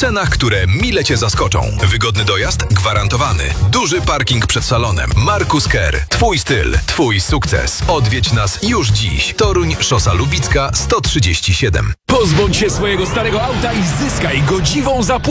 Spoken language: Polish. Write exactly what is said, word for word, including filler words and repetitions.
w cenach, które mile Cię zaskoczą. Wygodny dojazd gwarantowany. Duży parking przed salonem. Markus Care. Twój styl, Twój sukces. Odwiedź nas już dziś. Toruń, Szosa Lubicka, sto trzydzieści siedem. Pozbądź się swojego starego auta i zyskaj godziwą zapłatę.